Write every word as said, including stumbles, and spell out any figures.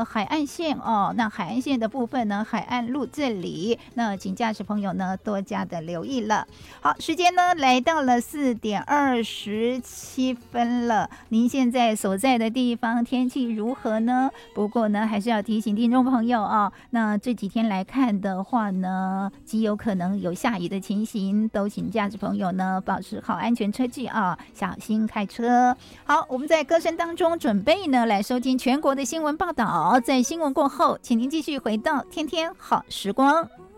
的海岸线哦。那海岸线的部分呢，海岸路这里，那请驾驶朋友呢多加的留意了。好，时间呢来到了四点二十七分了，您现在所在的地方天气如何呢？不过呢，还是要提醒听众朋友啊，那这几天来看的话呢，极有可能有下雨的情形，都请驾驶朋友呢保持好安全车距啊，小心开车。好，我们在歌声当中准备呢来收听全国的新闻报道，在新闻过后，请您继续回到天天好时光。